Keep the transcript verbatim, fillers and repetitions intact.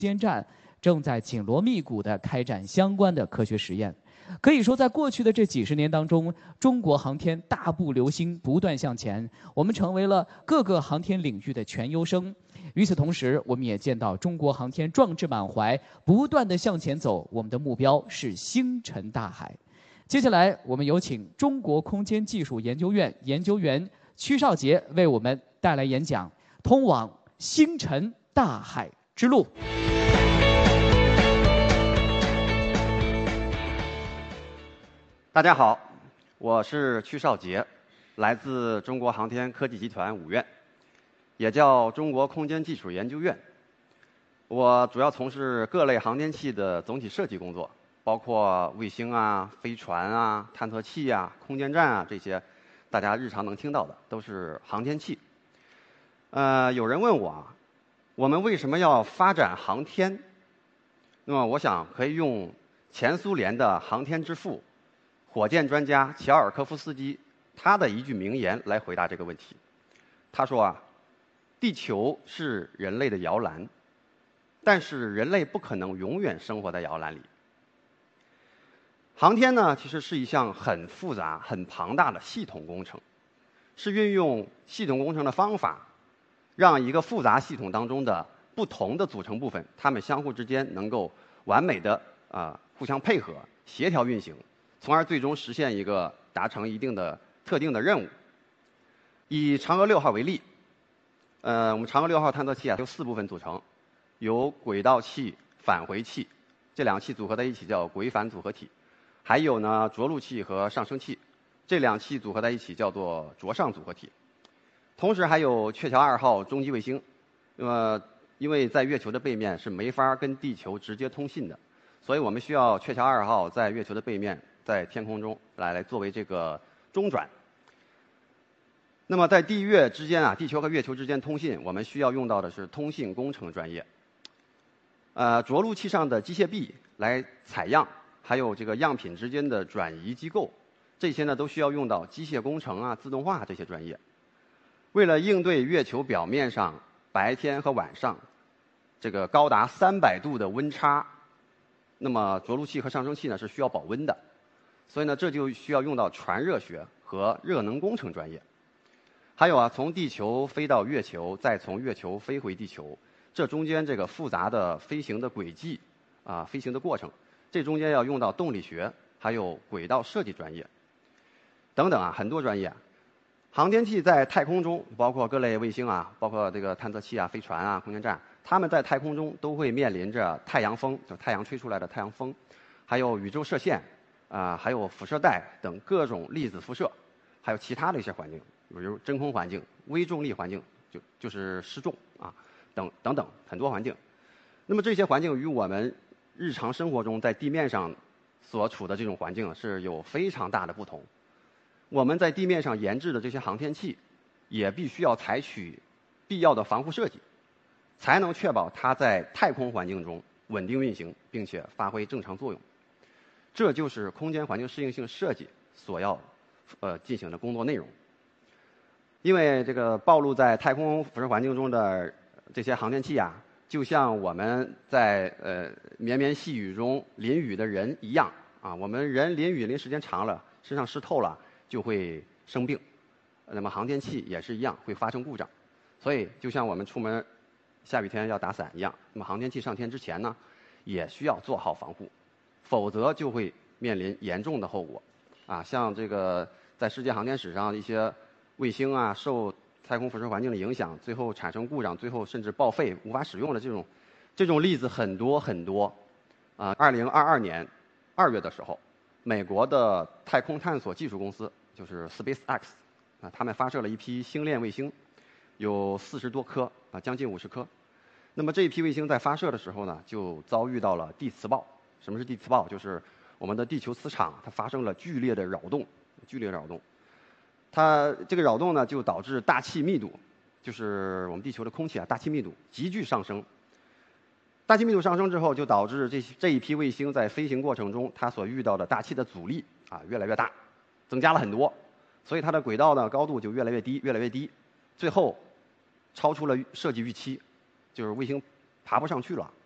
间站正在紧锣密鼓地开展相关的科学实验。可以说，在过去的这几十年当中，中国航天大步流星，不断向前，我们成为了各个航天领域的全优生。与此同时，我们也见到中国航天壮志满怀，不断地向前走，我们的目标是星辰大海。接下来，我们有请中国空间技术研究院研究员屈少杰为我们带来演讲《通往星辰大海之路》。 大家好，我是屈少杰，来自中国航天科技集团五院，也叫中国空间技术研究院。我主要从事各类航天器的总体设计工作，包括卫星啊、飞船啊、探测器啊、空间站啊这些，大家日常能听到的都是航天器。呃，有人问我啊，我们为什么要发展航天？那么我想可以用前苏联的航天之父、火箭专家齐奥尔科夫斯基他的一句名言来回答这个问题。他说啊，地球是人类的摇篮，但是人类不可能永远生活在摇篮里。航天呢，其实是一项很复杂、很庞大的系统工程，是运用系统工程的方法，让一个复杂系统当中的不同的组成部分，它们相互之间能够完美的啊、呃、互相配合、协调运行。从而最终实现一个达成一定的特定的任务。以嫦娥六号为例，呃，我们嫦娥六号探测器啊由四部分组成，由轨道器、返回器这两个器组合在一起叫轨返组合体，还有呢着陆器和上升器这两器组合在一起叫做着上组合体。同时还有鹊桥二号中继卫星，那么因为在月球的背面是没法跟地球直接通信的，所以我们需要鹊桥二号在月球的背面。在天空中来来作为这个中转。那么在地月之间啊，地球和月球之间通信，我们需要用到的是通信工程专业。呃，着陆器上的机械臂来采样，还有这个样品之间的转移机构，这些呢都需要用到机械工程啊、自动化这些专业。为了应对月球表面上白天和晚上这个高达三百度的温差，那么着陆器和上升器呢是需要保温的。所以呢，这就需要用到传热学和热能工程专业。还有啊，从地球飞到月球，再从月球飞回地球，这中间这个复杂的飞行的轨迹啊，飞行的过程，这中间要用到动力学，还有轨道设计专业等等啊，很多专业。航天器在太空中，包括各类卫星啊，包括这个探测器啊、飞船啊、空间站，它们在太空中都会面临着太阳风，就太阳吹出来的太阳风，还有宇宙射线。啊、呃，还有辐射带等各种粒子辐射，还有其他的一些环境，比如真空环境、微重力环境，就就是失重啊，等等等很多环境。那么这些环境与我们日常生活中在地面上所处的这种环境是有非常大的不同。我们在地面上研制的这些航天器，也必须要采取必要的防护设计，才能确保它在太空环境中稳定运行，并且发挥正常作用。这就是空间环境适应性设计所要呃进行的工作内容。因为这个暴露在太空辐射环境中的这些航天器啊，就像我们在呃绵绵细雨中淋雨的人一样啊，我们人淋雨淋时间长了，身上湿透了就会生病。那么航天器也是一样，会发生故障。所以就像我们出门下雨天要打伞一样，那么航天器上天之前呢，也需要做好防护。否则就会面临严重的后果，啊，像这个在世界航天史上一些卫星啊受太空辐射环境的影响，最后产生故障，最后甚至报废无法使用的这种这种例子很多很多。啊，二零二二年二月的时候，美国的太空探索技术公司就是 SpaceX 啊，他们发射了一批星链卫星，有四十多颗啊，将近五十颗。那么这一批卫星在发射的时候呢，就遭遇到了地磁暴。什么是地磁暴？就是我们的地球磁场它发生了剧烈的扰动，剧烈扰动。它这个扰动呢，就导致大气密度，就是我们地球的空气啊，大气密度急剧上升。大气密度上升之后，就导致这这一批卫星在飞行过程中，它所遇到的大气的阻力啊越来越大，增加了很多，所以它的轨道呢高度就越来越低，越来越低，最后超出了设计预期，就是卫星爬不上去了。